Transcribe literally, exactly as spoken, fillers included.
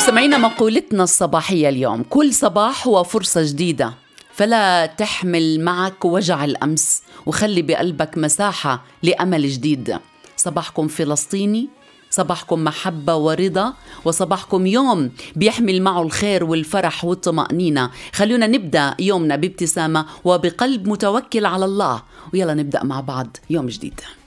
مستمعينا، مقولتنا الصباحية اليوم: كل صباح هو فرصة جديدة، فلا تحمل معك وجع الأمس وخلي بقلبك مساحة لأمل جديد. صباحكم فلسطيني، صباحكم محبة ورضا، وصباحكم يوم بيحمل معه الخير والفرح والطمأنينة. خلونا نبدأ يومنا بابتسامة وبقلب متوكل على الله، ويلا نبدأ مع بعض يوم جديد.